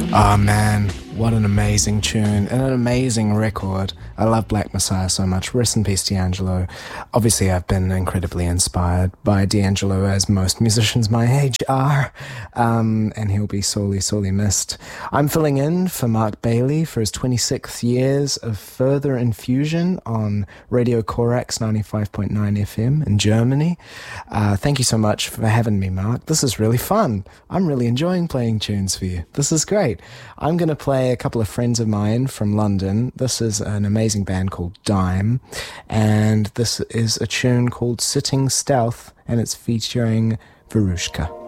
Oh man, what an amazing tune and an amazing record. I love Black Messiah so much. Rest in peace, D'Angelo. Obviously, I've been incredibly inspired by D'Angelo, as most musicians my age are, and he'll be sorely, sorely missed. I'm filling in for Mark Bailey for his 26th years of further infusion on Radio Korax 95.9 FM in Germany. Thank you so much for having me, Mark. This is really fun. I'm really enjoying playing tunes for you. This is great. I'm going to play a couple of friends of mine from London. This is an amazing band called Dime, and this is a tune called Sitting Stealth, and it's featuring Verushka.